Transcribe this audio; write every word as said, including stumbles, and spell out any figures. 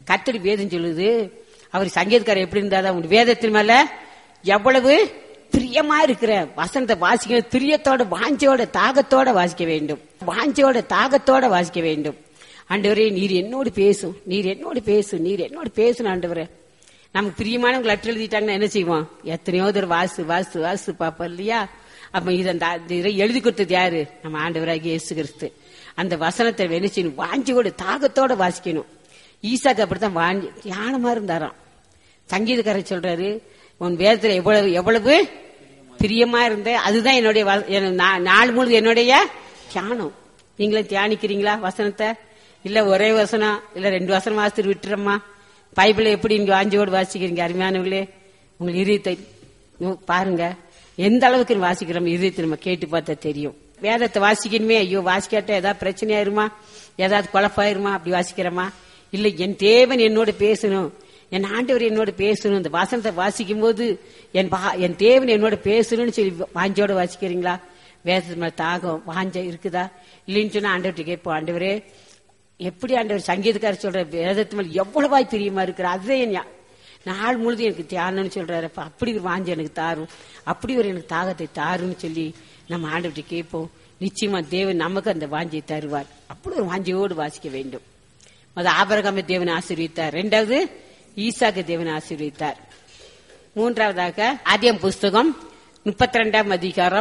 கர்த்தர் வேதம் சொல்லுது. அவர் சங்கீதக்காரர் எப்படி இருந்தாதான் உங்க வேதத்தின் மேல எவ்வளவு பிரியமா இருக்கிற வசனத்தை வாசிக்க, பிரியத்தோட வாஞ்சோட தாகத்தோட வாசிக்க வேண்டும். வாஞ்சோட தாகத்தோட வாசிக்க வேண்டும். ஆண்டவரே நீர் என்னோடு பேசும், நீர் என்னோடு பேசும், நீர் என்னோடு பேசணும் ஆண்டவரே. நமக்கு பிரியமானவங்க லெட்டர் எழுதிட்டாங்கன்னா என்ன செய்வோம்? எத்தனையோ தடவை வாசு வாசு வாசு பாப்போம் இல்லையா? அப்ப இதை எழுதி கொடுத்தது யாரு? நம்ம ஆண்டவராகிய இயேசு கிறிஸ்து. அந்த வசனத்தை வெனிச்சு வாஞ்சியோட தாகத்தோட வாசிக்கணும். ஈசாக்கு அப்படித்தான் வாஞ்சி தியானமா இருந்தாராம். சங்கீதக்காரர் சொல்றாரு, உன் வேதத்துல எவ்வளவு எவ்வளவு பிரியமா இருந்த, அதுதான் என்னுடைய நாள் முழுது என்னுடைய தியானம். நீங்களும் தியானிக்கிறீங்களா வசனத்தை? இல்ல ஒரே வசனம் இல்ல ரெண்டு வசனம் வாசித்து விட்டுறம்மா. பைபிளை எப்படி நீங்க வாஞ்சியோடு வாசிக்கிறீங்க? அருமையானவங்களே, உங்க இதயத்தை பாருங்க, எந்த அளவுக்கு வாசிக்கிறோம். இதயத்தை நம்ம கேட்டு பார்த்தா தெரியும். வேதத்தை வாசிக்கணுமே, ஐயோ வாசிக்காட்ட ஏதாவது பிரச்சனை ஆயிருமா, ஏதாவது குழப்பாயிருமா, அப்படி வாசிக்கிறோமா? இல்ல என் தேவன் என்னோட பேசணும், என் ஆண்டவர் என்னோட பேசணும், இந்த வசனத்தை வாசிக்கும் போது என் என் தேவன் என்னோட பேசணும்னு சொல்லி வாஞ்சோட வாசிக்கிறீங்களா? வேதத்து மேல தாகம் வாஞ்ச இருக்குதா? இல்லைன்னு சொன்னா ஆண்டவர்கிட்ட கேட்போம், ஆண்டவரே எப்படி ஆண்டவர் சங்கீதக்காரர் சொல்ற வேதத்து மேல எவ்வளவாய் பிரியமா இருக்கிற, அதே நாள் முழுது எனக்கு தியானம்னு சொல்றாரு. அப்படி ஒரு வாஞ்ச எனக்கு தாரும், அப்படி ஒரு எனக்கு தாகத்தை தாருன்னு சொல்லி நம்ம ஆண்டவர்கிட்ட கேட்போம். நிச்சயமா தேவன் நமக்கு அந்த வாஞ்சியை தருவார். அப்படி ஒரு வாஞ்சியோடு வாசிக்க வேண்டும். அது ஆபிரகாமை தேவன் ஆசீர்வதித்தார். இரண்டாவது ஈசாக்கு தேவன் ஆசீர்வதித்தார். மூன்றாவதாக ஆதியாகமம் புஸ்தகம் முப்பத்தி ரெண்டாம் அதிகாரம்